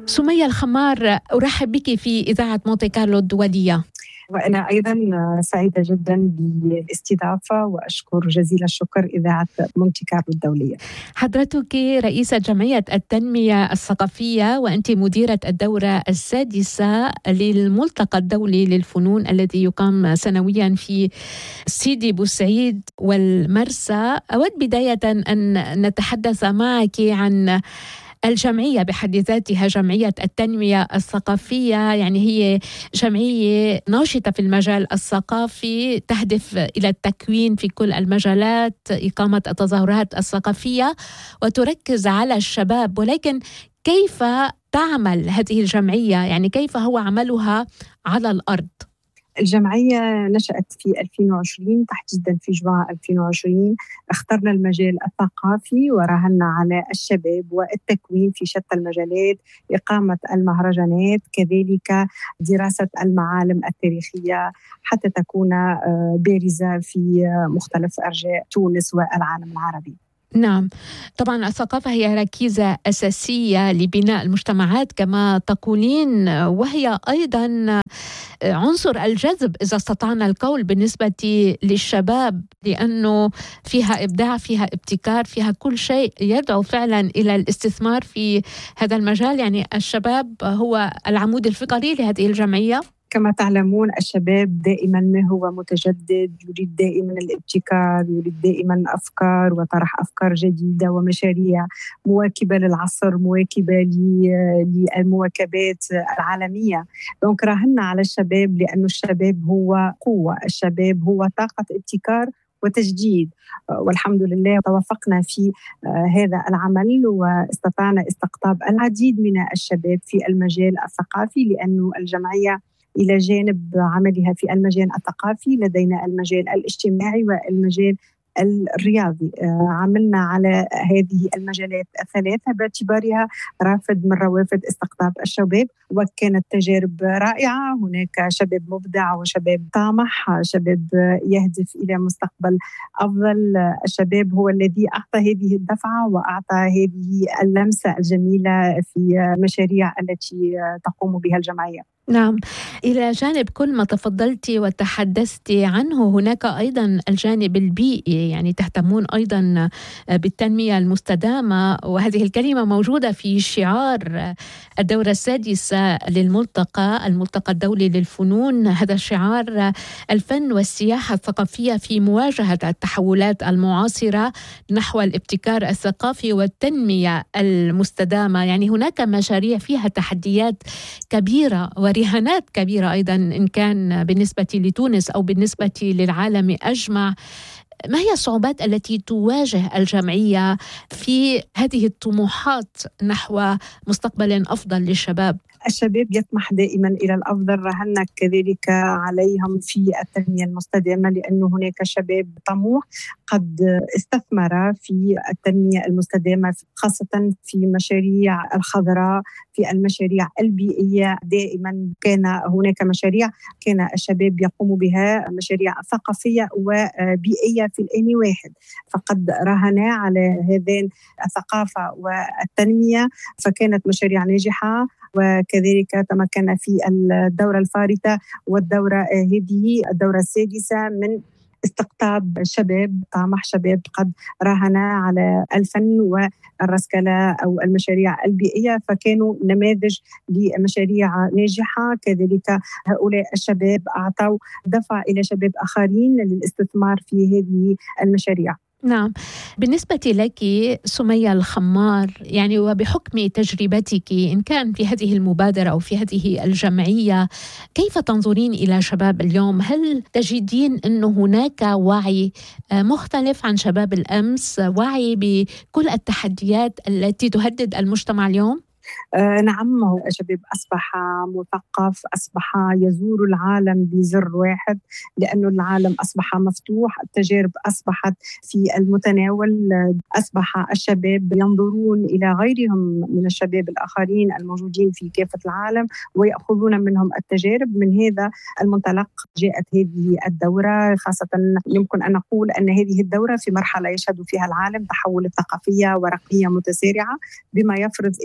سمية الخمار، أرحب بك في إذاعة مونتي كارلو الدولية. وأنا أيضا سعيدة جدا بالاستضافة وأشكر جزيل الشكر إذاعة مونتي كارلو الدولية. حضرتك رئيسة جمعية التنمية الثقافية وأنت مديرة الدورة السادسة للملتقى الدولي للفنون الذي يقام سنويا في سيدي بوسعيد والمرسى. أود بداية أن نتحدث معك عن الجمعية بحد ذاتها، جمعية التنمية الثقافية. يعني هي جمعية ناشطة في المجال الثقافي، تهدف إلى التكوين في كل المجالات، إقامة التظاهرات الثقافية، وتركز على الشباب. ولكن كيف تعمل هذه الجمعية؟ يعني كيف هو عملها على الأرض؟ الجمعية نشأت في 2020 تحديدا في جوان 2020. اخترنا المجال الثقافي وراهنا على الشباب والتكوين في شتى المجالات، إقامة المهرجانات، كذلك دراسة المعالم التاريخية حتى تكون بارزة في مختلف أرجاء تونس والعالم العربي. نعم، طبعا الثقافة هي ركيزة أساسية لبناء المجتمعات كما تقولين، وهي أيضا عنصر الجذب إذا استطعنا القول بالنسبة للشباب، لأنه فيها إبداع، فيها ابتكار، فيها كل شيء يدعو فعلا إلى الاستثمار في هذا المجال. يعني الشباب هو العمود الفقري لهذه الجمعية. كما تعلمون الشباب دائما ما هو متجدد، يريد دائما الابتكار، يريد دائما أفكار وطرح أفكار جديدة ومشاريع مواكبة للعصر، مواكبة للمواكبات العالمية. دونك راهنا على الشباب، لأن الشباب هو قوة، الشباب هو طاقة ابتكار وتجديد. والحمد لله توفقنا في هذا العمل واستطعنا استقطاب العديد من الشباب في المجال الثقافي، لأن الجمعية إلى جانب عملها في المجال الثقافي لدينا المجال الاجتماعي والمجال الرياضي. عملنا على هذه المجالات الثلاثة باعتبارها رافد من روافد استقطاب الشباب، وكانت تجارب رائعة. هناك شباب مبدع وشباب طامح، شباب يهدف إلى مستقبل أفضل. الشباب هو الذي أعطى هذه الدفعة وأعطى هذه اللمسة الجميلة في المشاريع التي تقوم بها الجمعية. نعم، إلى جانب كل ما تفضلت وتحدثت عنه، هناك أيضا الجانب البيئي، يعني تهتمون أيضا بالتنمية المستدامة، وهذه الكلمة موجودة في شعار الدورة السادسة للملتقى الدولي للفنون. هذا شعار الفن والسياحة الثقافية في مواجهة التحولات المعاصرة نحو الابتكار الثقافي والتنمية المستدامة. يعني هناك مشاريع فيها تحديات كبيرة ورهانات كبيرة أيضا، إن كان بالنسبة لتونس أو بالنسبة للعالم أجمع. ما هي الصعوبات التي تواجه الجمعية في هذه الطموحات نحو مستقبل أفضل للشباب؟ الشباب يطمح دائما إلى الأفضل، رهنا كذلك عليهم في التنمية المستدامة، لأن هناك شباب طموح قد استثمر في التنمية المستدامة، خاصة في مشاريع الخضراء، في المشاريع البيئية. دائما كان هناك مشاريع كان الشباب يقوم بها، مشاريع ثقافية وبيئية في الآن واحد. فقد راهنا على هذين الثقافة والتنمية، فكانت مشاريع ناجحة. وكذلك تمكن في الدورة الفارطة والدورة هذه الدورة السادسة من استقطاب شباب طامح، شباب قد راهنا على الفن والرسكلة أو المشاريع البيئية، فكانوا نماذج لمشاريع ناجحة. كذلك هؤلاء الشباب أعطوا دفع إلى شباب آخرين للاستثمار في هذه المشاريع. نعم، بالنسبة لك سمية الخمار، يعني وبحكم تجربتك إن كان في هذه المبادرة أو في هذه الجمعية، كيف تنظرين إلى شباب اليوم؟ هل تجدين أن هناك وعي مختلف عن شباب الأمس، وعي بكل التحديات التي تهدد المجتمع اليوم؟ نعم، الشباب أصبح مثقف، أصبح يزور العالم بزر واحد، لأن العالم أصبح مفتوح، التجارب أصبحت في المتناول. أصبح الشباب ينظرون إلى غيرهم من الشباب الآخرين الموجودين في كافة العالم ويأخذون منهم التجارب. من هذا المنطلق جاءت هذه الدورة، خاصة يمكن أن نقول أن هذه الدورة في مرحلة يشهد فيها العالم تحول ثقافية ورقمية متسارعة، بما يفرض إعادة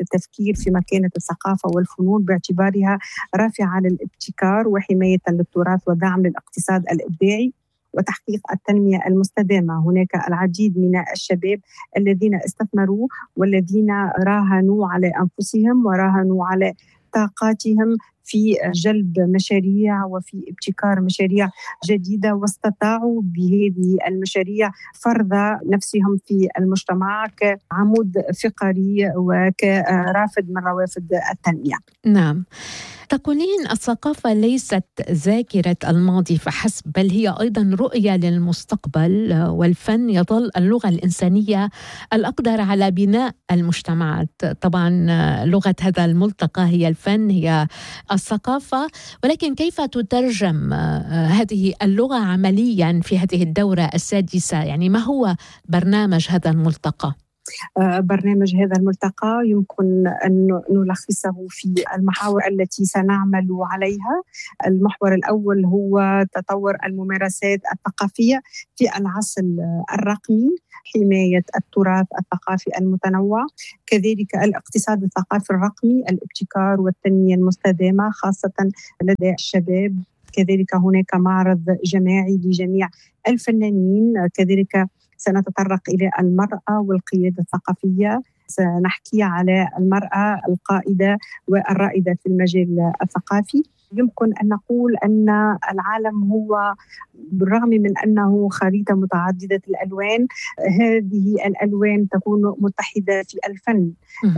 التفكير في مكانة الثقافة والفنون باعتبارها رافعة للابتكار وحماية للتراث ودعم للاقتصاد الإبداعي وتحقيق التنمية المستدامة. هناك العديد من الشباب الذين استثمروا والذين راهنوا على أنفسهم وراهنوا على طاقاتهم في جلب مشاريع وفي ابتكار مشاريع جديدة، واستطاعوا بهذه المشاريع فرض نفسهم في المجتمع كعمود فقري وكرافد من روافد التنمية. نعم. تقولين الثقافة ليست ذاكرة الماضي فحسب، بل هي أيضا رؤية للمستقبل، والفن يظل اللغة الإنسانية الأقدر على بناء المجتمعات. طبعا لغة هذا الملتقى هي الفن، هي الثقافة، ولكن كيف تترجم هذه اللغة عمليا في هذه الدورة السادسة؟ يعني ما هو برنامج هذا الملتقى؟ برنامج هذا الملتقى يمكن أن نلخصه في المحاور التي سنعمل عليها. المحور الأول هو تطور الممارسات الثقافية في العصر الرقمي، حماية التراث الثقافي المتنوع، كذلك الاقتصاد الثقافي الرقمي، الابتكار والتنمية المستدامة خاصة لدى الشباب. كذلك هناك معرض جماعي لجميع الفنانين. كذلك سنتطرق إلى المرأة والقيادة الثقافية، سنحكي على المرأة القائدة والرائدة في المجال الثقافي. يمكن أن نقول أن العالم هو بالرغم من أنه خريطة متعددة الألوان، هذه الألوان تكون متحدة في الفن.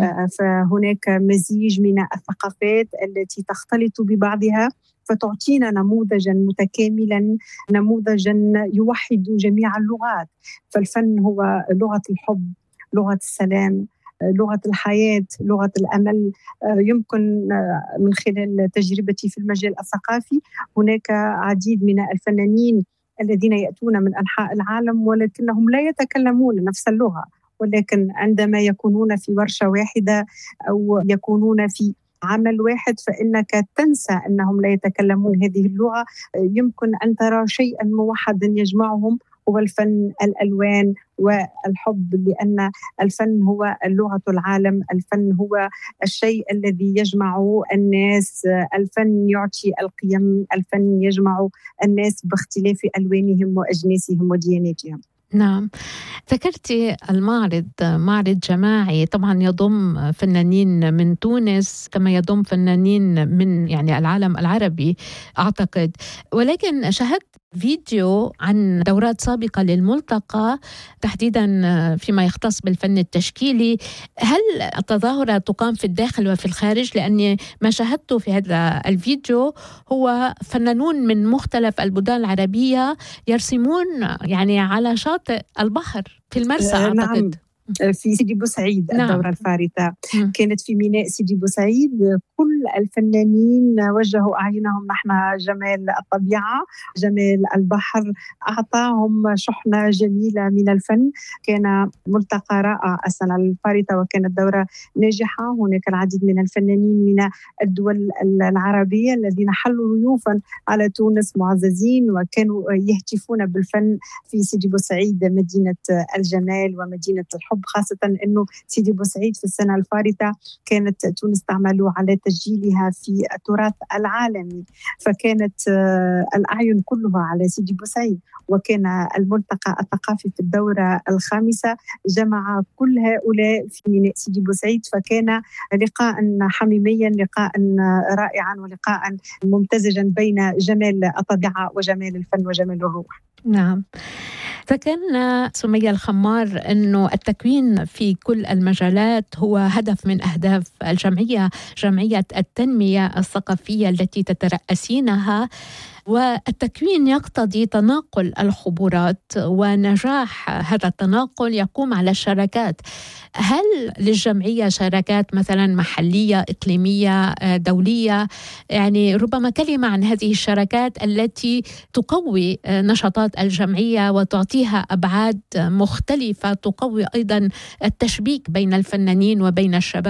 فهناك مزيج من الثقافات التي تختلط ببعضها فتعطينا نموذجا متكاملا، نموذجا يوحد جميع اللغات. فالفن هو لغة الحب، لغة السلام، لغة الحياة، لغة الأمل. يمكن من خلال تجربتي في المجال الثقافي هناك عديد من الفنانين الذين يأتون من أنحاء العالم ولكنهم لا يتكلمون نفس اللغة، ولكن عندما يكونون في ورشة واحدة أو يكونون في عمل واحد فإنك تنسى أنهم لا يتكلمون هذه اللغة. يمكن أن ترى شيئا موحدا يجمعهم، هو الفن، الألوان والحب، لأن الفن هو لغة العالم، الفن هو الشيء الذي يجمع الناس، الفن يعطي القيم، الفن يجمع الناس باختلاف ألوانهم وأجناسهم ودياناتهم. نعم. ذكرتي المعرض، معرض جماعي طبعا يضم فنانين من تونس كما يضم فنانين من يعني العالم العربي أعتقد، ولكن شاهدت فيديو عن دورات سابقة للملتقى تحديدا فيما يختص بالفن التشكيلي. هل التظاهرة تقام في الداخل وفي الخارج؟ لأني ما شاهدته في هذا الفيديو هو فنانون من مختلف البلدان العربية يرسمون يعني على شاطئ البحر في المرسى أعتقد. نعم. في سيدي بوسعيد. نعم. الدورة الفارطة كانت في ميناء سيدي بوسعيد. كل الفنانين وجهوا أعينهم نحو جمال الطبيعة، جمال البحر، أعطاهم شحنة جميلة من الفن. كان ملتقى رائع السنة الفارطة وكانت دورة ناجحة. هناك العديد من الفنانين من الدول العربية الذين حلوا ضيوفا على تونس معززين وكانوا يهتفون بالفن في سيدي بوسعيد، مدينة الجمال ومدينة الحب، خاصة أنه سيدي بوسعيد في السنة الفارطة كانت تونس تعمل على تسجيلها في التراث العالمي، فكانت الأعين كلها على سيدي بوسعيد. وكان الملتقى الثقافي في الدورة الخامسة جمع كل هؤلاء في ميناء سيدي بوسعيد، فكان لقاء حميميا، لقاء رائعا ولقاء ممتزجا بين جمال الطبيعة وجمال الفن وجمال الروح. نعم. ذكرنا سمية الخمار أنه التكوين في كل المجالات هو هدف من أهداف الجمعية، جمعية التنمية الثقافية التي تترأسينها، والتكوين يقتضي تناقل الخبرات، ونجاح هذا التناقل يقوم على الشراكات. هل للجمعية شراكات مثلا محلية، إقليمية، دولية؟ يعني ربما كلمة عن هذه الشراكات التي تقوي نشاطات الجمعية وتعطيها أبعاد مختلفة، تقوي أيضا التشبيك بين الفنانين وبين الشباب.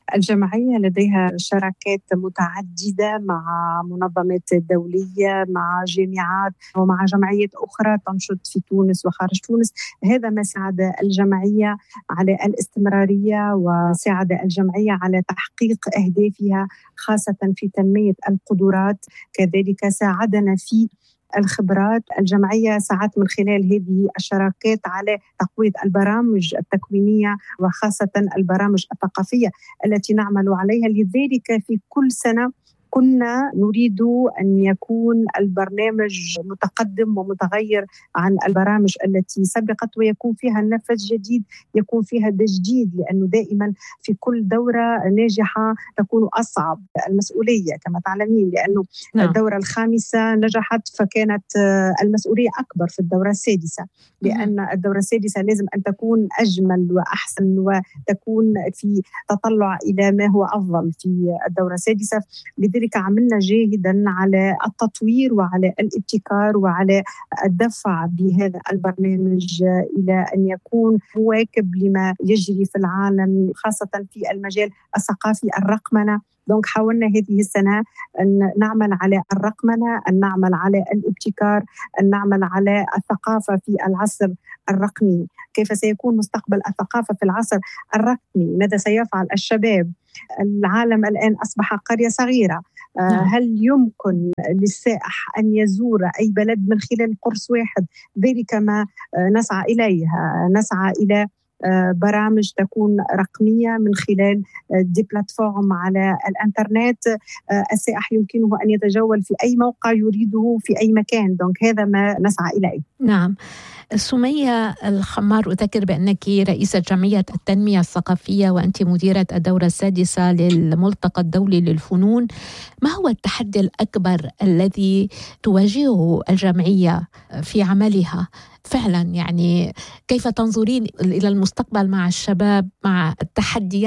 الجمعية لديها شراكات متعددة مع منظمات دولية، مع جامعات ومع جمعيات أخرى تنشط في تونس وخارج تونس. هذا ما ساعد الجمعية على الاستمرارية وساعد الجمعية على تحقيق أهدافها، خاصة في تنمية القدرات. كذلك ساعدنا في الخبرات. الجمعية ساعدت من خلال هذه الشراكات على تقوية البرامج التكوينية وخاصة البرامج الثقافية التي نعمل عليها. لذلك في كل سنة كنا نريد أن يكون البرنامج متقدم ومتغير عن البرامج التي سبقت، ويكون فيها نفس جديد، يكون فيها تجديد، لأنه دائما في كل دورة ناجحة تكون أصعب المسؤولية كما تعلمين، لأنه الدورة الخامسة نجحت فكانت المسؤولية أكبر في الدورة السادسة، لأن الدورة السادسة لازم أن تكون أجمل وأحسن وتكون في تطلع إلى ما هو أفضل في الدورة السادسة. لذلك عملنا جاهدا على التطوير وعلى الابتكار وعلى الدفع بهذا البرنامج إلى أن يكون مواكب لما يجري في العالم، خاصة في المجال الثقافي الرقمنة. دونك حاولنا هذه السنة أن نعمل على الرقمنة، أن نعمل على الابتكار، أن نعمل على الثقافة في العصر الرقمي. كيف سيكون مستقبل الثقافة في العصر الرقمي؟ ماذا سيفعل الشباب؟ العالم الآن أصبح قرية صغيرة. هل يمكن للسائح أن يزور أي بلد من خلال قرص واحد؟ ذلك ما نسعى إليه. نسعى إلى برامج تكون رقمية من خلال دي بلاتفورم على الانترنت. السائح يمكنه أن يتجول في أي موقع يريده في أي مكان. دونك هذا ما نسعى إليه. نعم. سمية الخمار، أذكر بأنك رئيسة جمعية التنمية الثقافية وأنت مديرة الدورة السادسة للملتقى الدولي للفنون. ما هو التحدي الأكبر الذي تواجهه الجمعية في عملها فعلا؟ يعني كيف تنظرين إلى المستقبل مع الشباب مع التحديات